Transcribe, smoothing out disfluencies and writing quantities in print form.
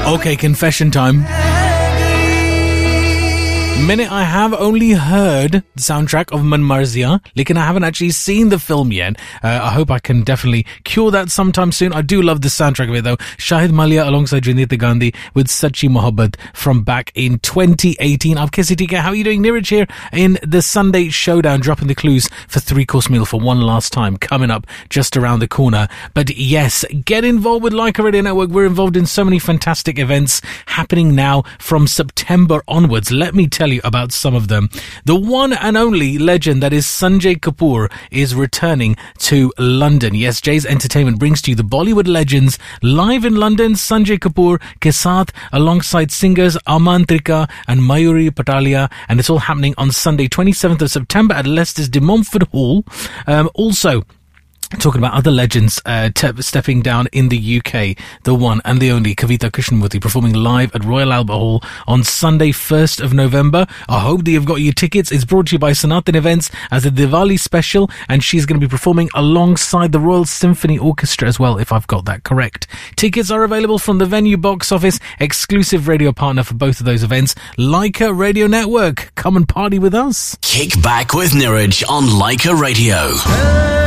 Okay, confession time. Minute, I have only heard the soundtrack of Man Marzia, lekin I haven't actually seen the film yet. I hope I can definitely cure that sometime soon. I do love the soundtrack of it though. Shahid Maliya alongside Junita Gandhi with Sachi Mohabbat from back in 2018. How are you doing? Niraj here in the Sunday Showdown, dropping the clues for 3-course meal for one last time, coming up just around the corner. But yes, get involved with Leica Radio Network. We're involved in so many fantastic events happening now from September onwards. Let me tell you about some of them. The one and only legend that is Sanjay Kapoor is returning to London. Yes, Jay's Entertainment brings to you the Bollywood legends live in London. Sanjay Kapoor ke saath alongside singers Amantrika and Mayuri Patalia, and it's all happening on Sunday 27th of September at Leicester's De Montfort Hall. Also talking about other legends stepping down in the UK, the one and the only Kavita Krishnamurthy performing live at Royal Albert Hall on Sunday 1st of November. I hope that you've got your tickets. It's brought to you by Sanatan Events as a Diwali special, and she's going to be performing alongside the Royal Symphony Orchestra as well, if I've got that correct. Tickets are available from the venue box office, exclusive radio partner for both of those events, Leica Radio Network. Come and party with us. Kick back with Niraj on Leica Radio.